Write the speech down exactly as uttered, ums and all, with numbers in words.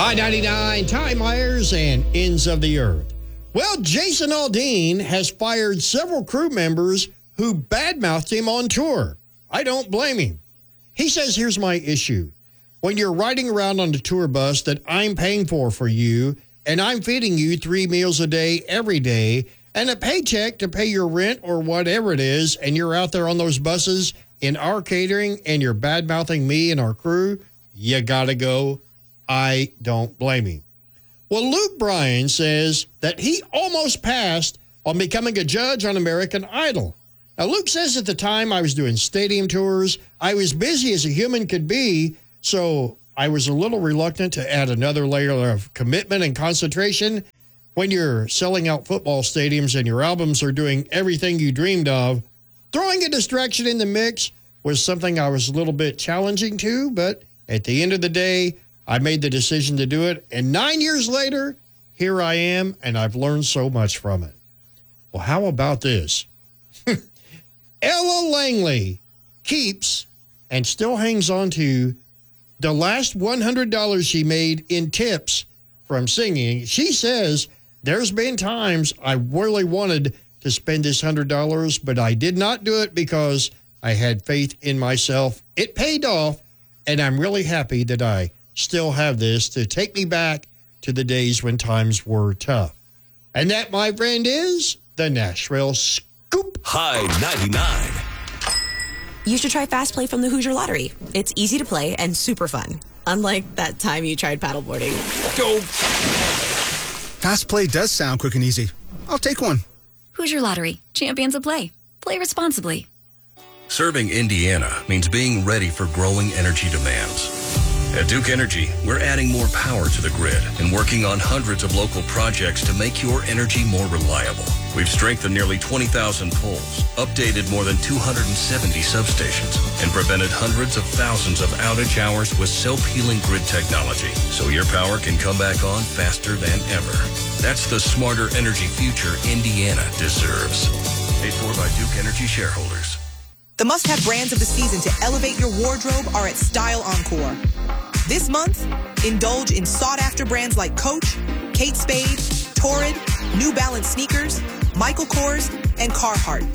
I ninety-nine, Ty Myers and Ends of the Earth. Well, Jason Aldean has fired several crew members who badmouthed him on tour. I don't blame him. He says, here's my issue. When you're riding around on the tour bus that I'm paying for for you, and I'm feeding you three meals a day every day, and a paycheck to pay your rent or whatever it is, and you're out there on those buses in our catering, and you're badmouthing me and our crew, you gotta go. I don't blame him. Well, Luke Bryan says that he almost passed on becoming a judge on American Idol. Now, Luke says at the time I was doing stadium tours, I was busy as a human could be, so I was a little reluctant to add another layer of commitment and concentration. When you're selling out football stadiums and your albums are doing everything you dreamed of, throwing a distraction in the mix was something I was a little bit challenging to, but at the end of the day, I made the decision to do it, and nine years later, here I am, and I've learned so much from it. Well, how about this? Ella Langley keeps and still hangs on to the last one hundred dollars she made in tips from singing. She says, there's been times I really wanted to spend this one hundred dollars, but I did not do it because I had faith in myself. It paid off, and I'm really happy that I still have this to take me back to the days when times were tough. And that, my friend, is the Nashville Scoop. High ninety-nine. You should try Fast Play from the Hoosier Lottery. It's easy to play and super fun. Unlike that time you tried paddleboarding. Go. Fast Play does sound quick and easy. I'll take one. Hoosier Lottery. Champions of play. Play responsibly. Serving Indiana means being ready for growing energy demands. At Duke Energy, we're adding more power to the grid and working on hundreds of local projects to make your energy more reliable. We've strengthened nearly twenty thousand poles, updated more than two hundred seventy substations, and prevented hundreds of thousands of outage hours with self-healing grid technology, so your power can come back on faster than ever. That's the smarter energy future Indiana deserves. Paid for by Duke Energy shareholders. The must-have brands of the season to elevate your wardrobe are at Style Encore. This month, indulge in sought-after brands like Coach, Kate Spade, Torrid, New Balance sneakers, Michael Kors, and Carhartt.